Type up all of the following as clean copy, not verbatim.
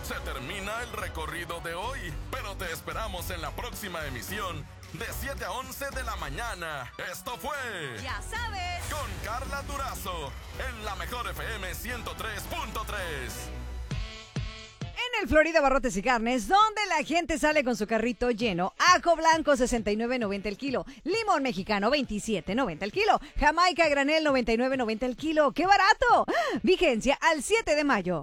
Se termina el recorrido de hoy, pero te esperamos en la próxima emisión de 7 a 11 de la mañana. Esto fue... Ya sabes. Con Carla Durazo, en la mejor FM 103.3. En el Florida Barrotes y Carnes, donde la gente sale con su carrito lleno. Ajo blanco 69.90 el kilo, limón mexicano 27.90 el kilo, jamaica a granel 99.90 el kilo. ¡Qué barato! Vigencia al 7 de mayo.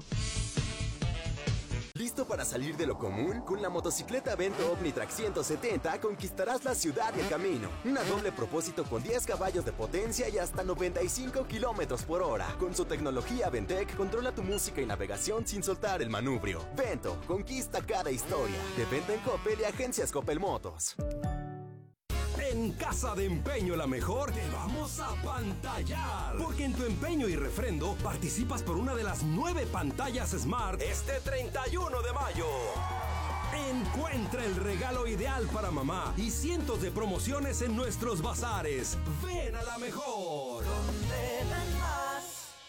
¿Listo para salir de lo común? Con la motocicleta Vento Omnitrack 170 conquistarás la ciudad y el camino. Una doble propósito con 10 caballos de potencia y hasta 95 kilómetros por hora. Con su tecnología Ventec, controla tu música y navegación sin soltar el manubrio. Vento, conquista cada historia. De venta en Coppel y agencias Coppel Motos. En Casa de Empeño La Mejor te vamos a pantallar. Porque en tu empeño y refrendo participas por una de las 9 pantallas Smart este 31 de mayo. Encuentra el regalo ideal para mamá y cientos de promociones en nuestros bazares. Ven a La Mejor. ¿Dónde dan más?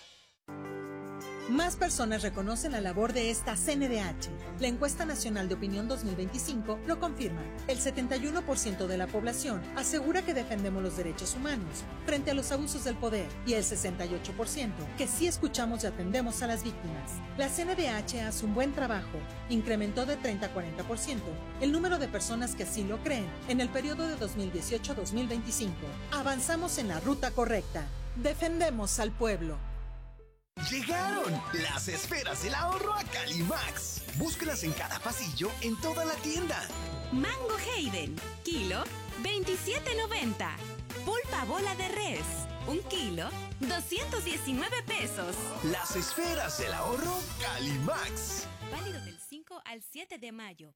Más personas reconocen la labor de esta CNDH. La encuesta nacional de opinión 2025 lo confirma. El 71% de la población asegura que defendemos los derechos humanos frente a los abusos del poder y el 68% que sí escuchamos y atendemos a las víctimas. La CNDH hace un buen trabajo. Incrementó de 30 a 40% el número de personas que así lo creen en el periodo de 2018 a 2025. Avanzamos en la ruta correcta. Defendemos al pueblo. Llegaron las esferas del ahorro a Calimax. Búscalas en cada pasillo en toda la tienda. Mango Hayden, kilo, 27.90. Pulpa bola de res, 1 kilo, 219 pesos. Las esferas del ahorro Calimax. Válido del 5 al 7 de mayo.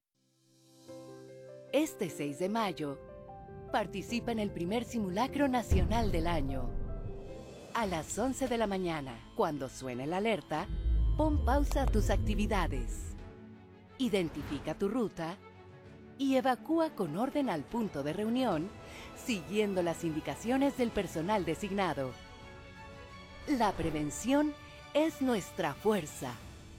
Este 6 de mayo, participa en el primer simulacro nacional del año. A las 11 de la mañana, cuando suene la alerta, pon pausa a tus actividades. Identifica tu ruta y evacúa con orden al punto de reunión, siguiendo las indicaciones del personal designado. La prevención es nuestra fuerza.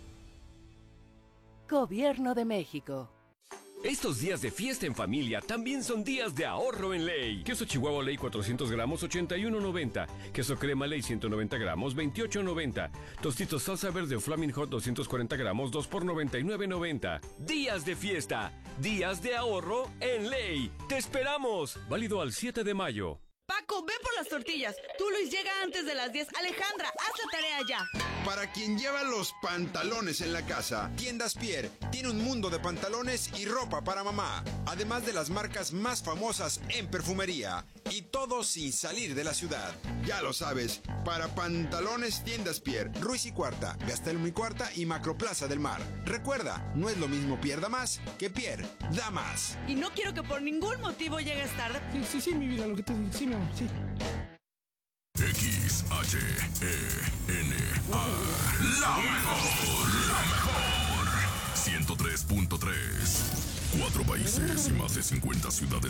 Gobierno de México. Estos días de fiesta en familia también son días de ahorro en Ley. Queso Chihuahua Ley 400 gramos, 81.90. Queso crema Ley 190 gramos, 28.90. Tostitos salsa verde o Flaming Hot 240 gramos, 2 por 99.90. Días de fiesta, días de ahorro en Ley. ¡Te esperamos! Válido al 7 de mayo. Paco, ven por las tortillas. Tú, Luis, llega antes de las 10. Alejandra, haz la tarea ya. Para quien lleva los pantalones en la casa, Tiendas Pierre tiene un mundo de pantalones y ropa para mamá, además de las marcas más famosas en perfumería, y todo sin salir de la ciudad. Ya lo sabes, para pantalones Tiendas Pierre, Ruiz y Cuarta, Gastelum y Cuarta y Macroplaza del Mar. Recuerda, no es lo mismo pierda más que Pierre da más. Y no quiero que por ningún motivo llegues tarde. Sí, mi vida, lo que te digo, sí, mi amor, sí. XHENA, la mejor, 103.3. 4 países y más de 50 ciudades